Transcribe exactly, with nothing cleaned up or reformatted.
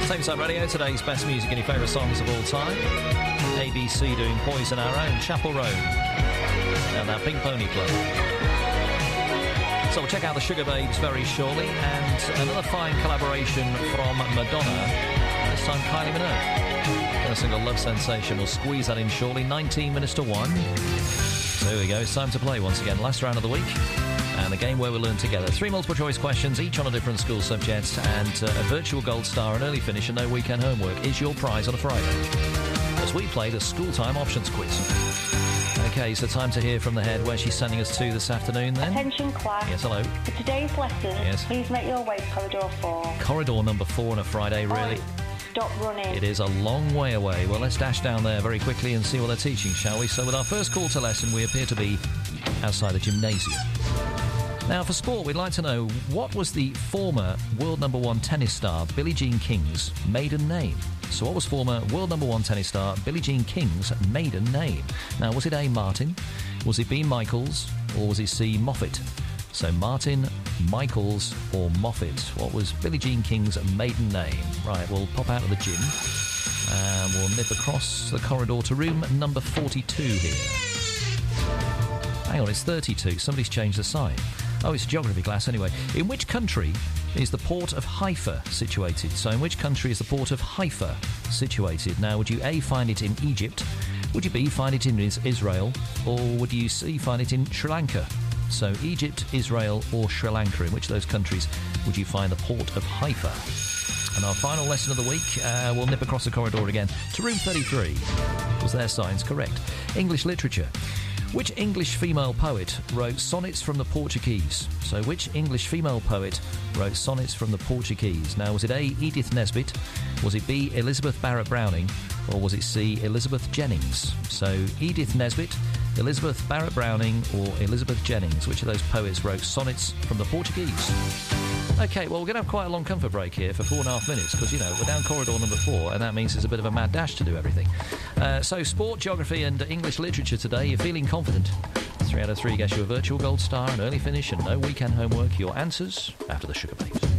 Same Side Radio, today's best music and your favourite songs of all time. A B C doing Poison Arrow and Chapel Roan. And that Pink Pony Club. So we'll check out the Sugar Babes very shortly. And another fine collaboration from Madonna. This time Kylie Minogue. And a single Love Sensation. We'll squeeze that in shortly. nineteen minutes to one. So here we go. It's time to play once again. Last round of the week. And the game where we learn together. Three multiple choice questions, each on a different school subject, and uh, a virtual gold star, an early finish, and no weekend homework is your prize on a Friday. As we play the school time options quiz. Okay, so time to hear from the head where she's sending us to this afternoon then. Attention class. Yes, hello. For today's lesson, yes. Please make your way to corridor four. Corridor number four on a Friday, really? Oi, stop running. It is a long way away. Well, let's dash down there very quickly and see what they're teaching, shall we? So with our first call to lesson, we appear to be outside a gymnasium. Now, for sport, we'd like to know, what was the former world number one tennis star Billie Jean King's maiden name? So what was former world number one tennis star Billie Jean King's maiden name? Now, was it A, Martin, was it B, Michaels, or was it C, Moffat? So Martin, Michaels, or Moffat? What was Billie Jean King's maiden name? Right, we'll pop out of the gym and we'll nip across the corridor to room number forty-two here. Hang on, it's thirty-two. Somebody's changed the sign. Oh, it's a geography class anyway. In which country is the port of Haifa situated? So in which country is the port of Haifa situated? Now, would you A, find it in Egypt? Would you B, find it in Israel? Or would you C, find it in Sri Lanka? So Egypt, Israel, or Sri Lanka. In which of those countries would you find the port of Haifa? And our final lesson of the week, uh, we'll nip across the corridor again to room thirty-three. Was their signs correct? English literature. Which English female poet wrote sonnets from the Portuguese? So which English female poet wrote sonnets from the Portuguese? Now, was it A, Edith Nesbit? Was it B, Elizabeth Barrett Browning? Or was it C, Elizabeth Jennings? So Edith Nesbit, Elizabeth Barrett Browning, or Elizabeth Jennings? Which of those poets wrote sonnets from the Portuguese? OK, well, we're going to have quite a long comfort break here for four and a half minutes because, you know, we're down corridor number four and that means it's a bit of a mad dash to do everything. Uh, so, sport, geography and English literature today. You're feeling confident? Three out of three gets you a virtual gold star, an early finish and no weekend homework. Your answers after the Sugar Babes.